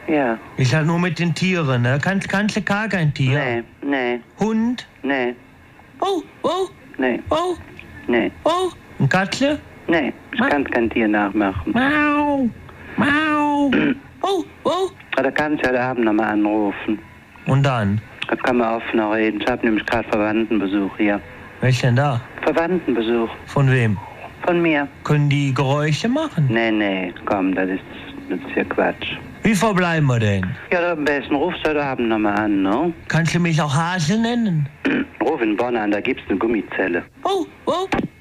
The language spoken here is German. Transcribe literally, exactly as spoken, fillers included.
Ja. Ich sag nur mit den Tieren, ne? Kannst, kannst du gar kein Tier? Nee, nee, Hund? nee, Oh, oh, nee, oh, nee, oh. Eine Katze? nee. Ich Ma- kann kein Tier nachmachen. Mau, mau. Oh, oh. Aber da kannst du heute Abend nochmal anrufen. Und dann? Da kann man offener reden. Ich habe nämlich gerade Verwandtenbesuch hier. Wer ist denn da? Verwandtenbesuch. Von wem? Von mir. Können die Geräusche machen? Nee, nee, komm, das ist, das ist ja Quatsch. Wie verbleiben wir denn? Ja, am besten rufst du heute Abend nochmal an, ne? Kannst du mich auch Hase nennen? Ruf in Bonn an, da gibt's eine Gummizelle. Oh, oh.